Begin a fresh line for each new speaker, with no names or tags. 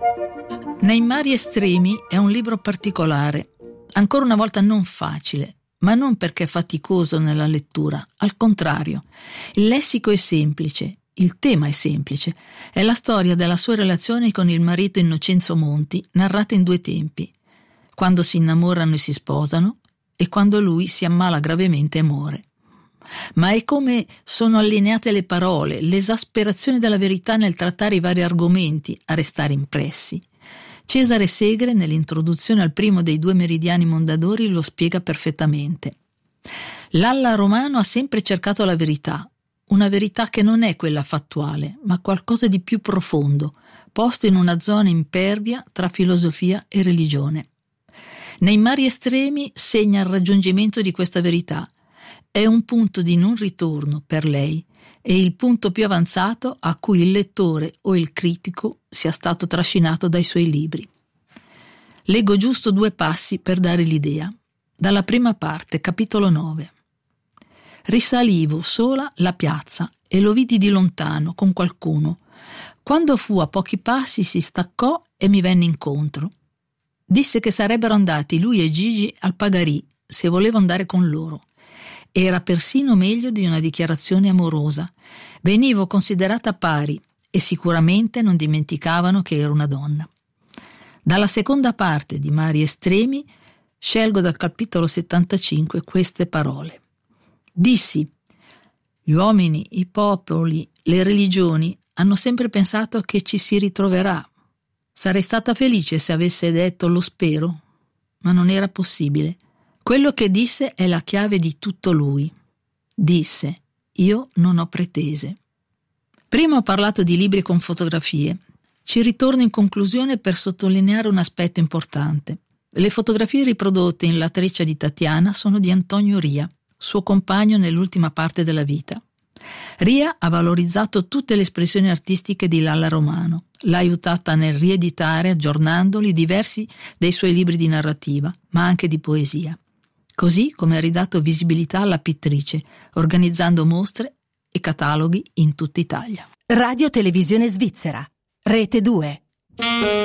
Nei mari estremi è un libro particolare, ancora una volta non facile, ma non perché è faticoso nella lettura, al contrario. Il lessico è semplice, il tema è semplice, è la storia della sua relazione con il marito Innocenzo Monti, narrata in 2 tempi, quando si innamorano e si sposano e quando lui si ammala gravemente e muore. Ma è come sono allineate le parole, l'esasperazione della verità nel trattare i vari argomenti a restare impressi. Cesare Segre, nell'introduzione al primo dei 2 meridiani Mondadori, lo spiega perfettamente. Lalla Romano ha sempre cercato la verità, una verità che non è quella fattuale, ma qualcosa di più profondo, posto in una zona impervia tra filosofia e religione. Nei mari estremi segna il raggiungimento di questa verità. È un punto di non ritorno per lei e il punto più avanzato a cui il lettore o il critico sia stato trascinato dai suoi libri. Leggo giusto 2 passi per dare l'idea. Dalla prima parte, capitolo 9. Risalivo sola la piazza e lo vidi di lontano con qualcuno. Quando fu a pochi passi si staccò e mi venne incontro. Disse che sarebbero andati lui e Gigi al Pagarì se volevo andare con loro. Era persino meglio di una dichiarazione amorosa. Venivo considerata pari e sicuramente non dimenticavano che ero una donna. Dalla seconda parte di Mari Estremi scelgo dal capitolo 75 queste parole. Dissi: gli uomini, i popoli, le religioni hanno sempre pensato che ci si ritroverà. Sarei stata felice se avesse detto lo spero, ma non era possibile. Quello che disse è la chiave di tutto lui. Disse: io non ho pretese. Prima ho parlato di libri con fotografie. Ci ritorno in conclusione per sottolineare un aspetto importante. Le fotografie riprodotte in La Treccia di Tatiana sono di Antonio Ria, suo compagno nell'ultima parte della vita. Ria ha valorizzato tutte le espressioni artistiche di Lalla Romano, l'ha aiutata nel rieditare, aggiornandoli, diversi dei suoi libri di narrativa, ma anche di poesia. Così come ha ridato visibilità alla pittrice, organizzando mostre e cataloghi in tutta Italia.
Radio Televisione Svizzera, Rete 2.